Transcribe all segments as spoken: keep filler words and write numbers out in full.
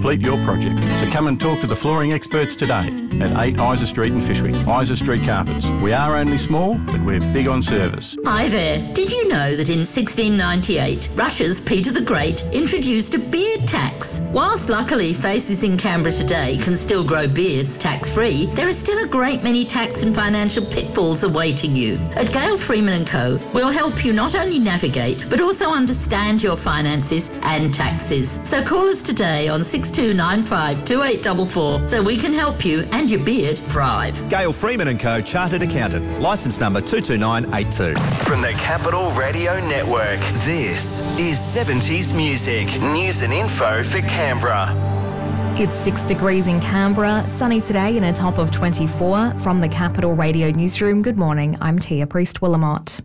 complete your project. So come and talk to the flooring experts today at eight Isa Street in Fyshwick. Isa Street Carpets. We are only small, but we're big on service. Hi there. Did you know that in sixteen ninety-eight, Russia's Peter the Great introduced a beard tax? Whilst luckily faces in Canberra today can still grow beards tax-free, there are still a great many tax and financial pitfalls awaiting you. At Gale Freeman and Co, we'll help you not only navigate, but also understand your finances and taxes. So call us today on six two nine five two eight four four so we can help you and your beard thrive. Gale Freeman and Co, Chartered Accountant, licence number two two nine eight two. From the Capital Radio Network, this is seventies Music, news and info for Canberra. It's six degrees in Canberra, sunny today and a top of twenty-four. From the Capital Radio Newsroom, good morning, I'm Tia Priest-Willamot.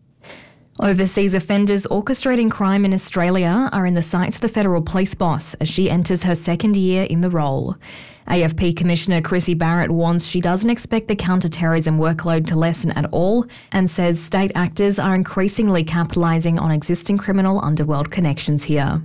Overseas offenders orchestrating crime in Australia are in the sights of the federal police boss as she enters her second year in the role. A F P Commissioner Chrissy Barrett warns she doesn't expect the counter-terrorism workload to lessen at all and says state actors are increasingly capitalising on existing criminal underworld connections here.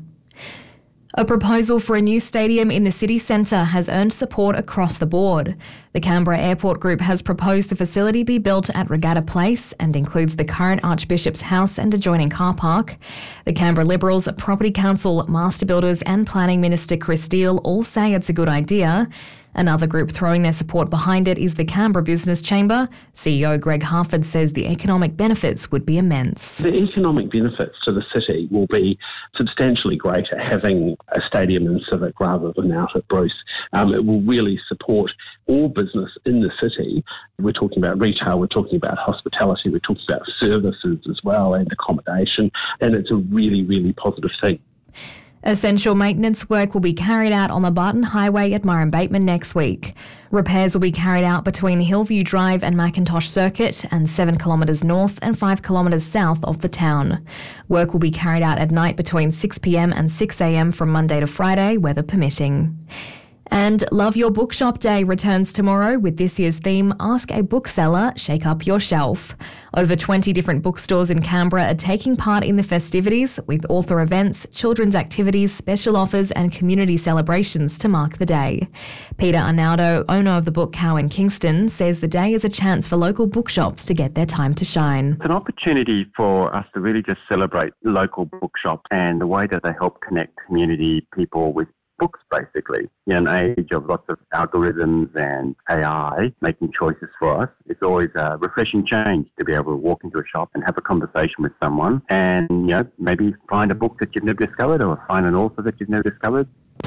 A proposal for a new stadium in the city centre has earned support across the board. The Canberra Airport Group has proposed the facility be built at Regatta Place and includes the current Archbishop's House and adjoining car park. The Canberra Liberals, Property Council, Master Builders and Planning Minister Chris Steele all say it's a good idea. Another group throwing their support behind it is the Canberra Business Chamber. C E O Greg Harford says the economic benefits would be immense. The economic benefits to the city will be substantially greater having a stadium in Civic rather than out at Bruce. Um, it will really support all business in the city. We're talking about retail, we're talking about hospitality, we're talking about services as well and accommodation, and it's a really, really positive thing. Essential maintenance work will be carried out on the Barton Highway at Murrum Bateman next week. Repairs will be carried out between Hillview Drive and Macintosh Circuit and seven kilometres north and five kilometres south of the town. Work will be carried out at night between six p m and six a m from Monday to Friday, weather permitting. And Love Your Bookshop Day returns tomorrow with this year's theme, Ask a Bookseller, Shake Up Your Shelf. Over twenty different bookstores in Canberra are taking part in the festivities with author events, children's activities, special offers and community celebrations to mark the day. Peter Arnaldo, owner of the Book Cow in Kingston, says the day is a chance for local bookshops to get their time to shine. It's an opportunity for us to really just celebrate local bookshops and the way that they help connect community people with books, basically. In an age of lots of algorithms and A I making choices for us, it's always a refreshing change to be able to walk into a shop and have a conversation with someone and, you know, maybe find a book that you've never discovered or find an author that you've never discovered.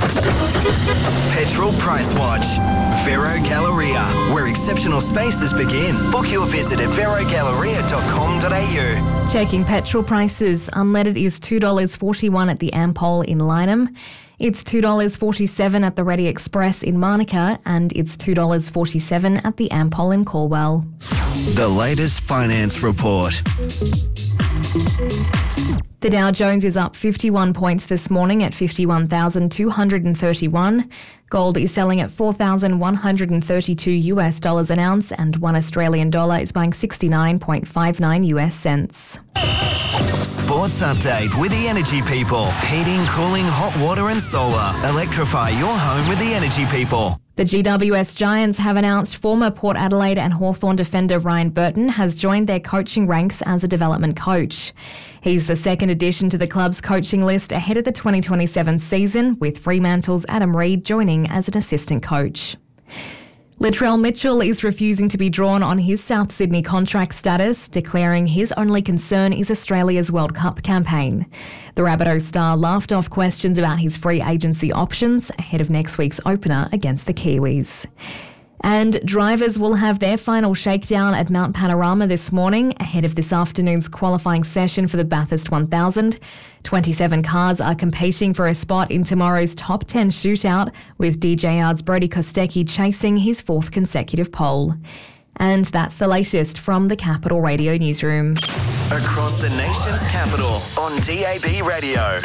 Petrol Price Watch. Vero Galleria, where exceptional spaces begin. Book your visit at vero galleria dot com dot a u. Checking petrol prices. Unleaded is two dollars forty-one at the Ampol in Lyneham. It's two dollars forty-seven at the Ready Express in Manuka and it's two dollars forty-seven at the Ampol in Calwell. The latest finance report. The Dow Jones is up fifty-one points this morning at fifty-one thousand two hundred thirty-one. Gold is selling at four thousand one hundred thirty-two US dollars an ounce and one Australian dollar is buying sixty-nine point five nine US cents. Sports update with the Energy People. Heating, cooling, hot water and solar. Electrify your home with the Energy People. The G W S Giants have announced former Port Adelaide and Hawthorn defender Ryan Burton has joined their coaching ranks as a development coach. He's the second addition to the club's coaching list ahead of the twenty twenty-seven season, with Fremantle's Adam Reid joining as an assistant coach. Latrell Mitchell is refusing to be drawn on his South Sydney contract status, declaring his only concern is Australia's World Cup campaign. The Rabbitohs star laughed off questions about his free agency options ahead of next week's opener against the Kiwis. And drivers will have their final shakedown at Mount Panorama this morning ahead of this afternoon's qualifying session for the Bathurst one thousand. twenty-seven cars are competing for a spot in tomorrow's top ten shootout, with D J R's Brody Kostecki chasing his fourth consecutive pole. And that's the latest from the Capital Radio Newsroom. Across the nation's capital on D A B Radio.